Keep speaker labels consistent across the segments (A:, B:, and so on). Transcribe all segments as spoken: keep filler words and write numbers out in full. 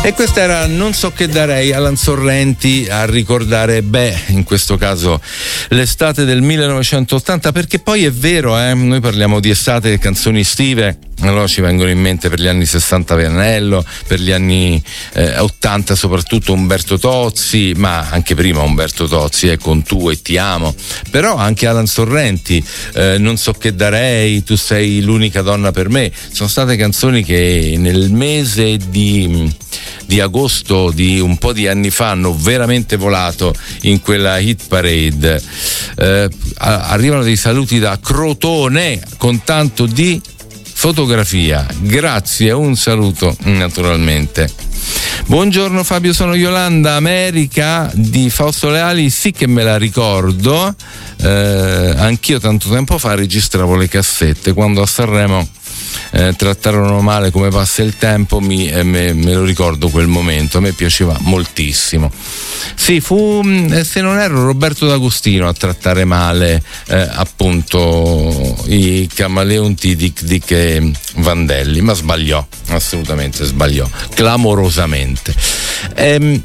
A: E questa era Non so che darei, Alan Sorrenti a ricordare, beh, in questo caso l'estate del millenovecentottanta, perché poi è vero, eh, noi parliamo di estate e canzoni estive, allora ci vengono in mente per gli anni sessanta Vianello, per gli anni eh, ottanta soprattutto Umberto Tozzi, ma anche prima Umberto Tozzi, eh, con Tu e Ti amo, però anche Alan Sorrenti, eh, Non so che darei, Tu sei l'unica donna per me, sono state canzoni che nel mese di di agosto di un po' di anni fa hanno veramente volato in quella hit parade. Eh, arrivano dei saluti da Crotone con tanto di fotografia, grazie, un saluto naturalmente. Buongiorno Fabio, sono Yolanda, America di Fausto Leali, sì che me la ricordo, eh, anch'io tanto tempo fa registravo le cassette quando a Sanremo Eh, trattarono male Come passa il tempo, mi, eh, me, me lo ricordo quel momento, a me piaceva moltissimo. Sì, fu, eh, se non erro, Roberto D'Agostino a trattare male eh, appunto i camaleonti Dick Dick e Vandelli, ma sbagliò, assolutamente sbagliò, clamorosamente. Ehm,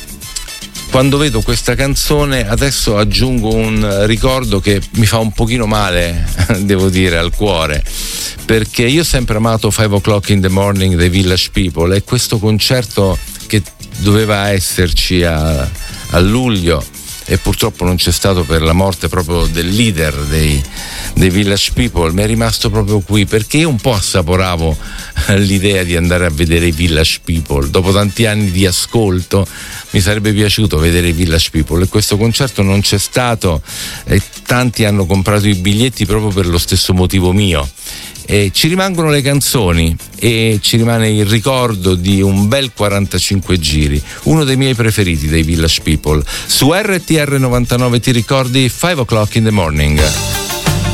A: Quando vedo questa canzone adesso aggiungo un ricordo che mi fa un pochino male, devo dire, al cuore, perché io ho sempre amato Five O'Clock in the Morning dei Village People, e questo concerto che doveva esserci a, a luglio e purtroppo non c'è stato per la morte proprio del leader dei, dei Village People, mi è rimasto proprio qui, perché io un po' assaporavo l'idea di andare a vedere i Village People. Dopo tanti anni di ascolto mi sarebbe piaciuto vedere i Village People, e questo concerto non c'è stato, e tanti hanno comprato i biglietti proprio per lo stesso motivo mio. E ci rimangono le canzoni e ci rimane il ricordo di un bel quarantacinque giri, uno dei miei preferiti dei Village People. Su R T R novantanove ti ricordi Five O'Clock in the Morning?